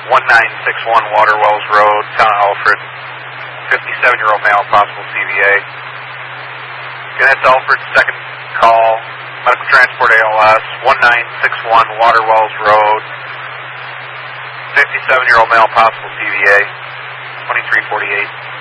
1961 Waterwells Road, Town of Alfred. 57-year-old male, possible CVA. Again, that's Alfred's second call. Medical transport ALS, 1961 Waterwells Road. 57-year-old male, possible CVA. 2348.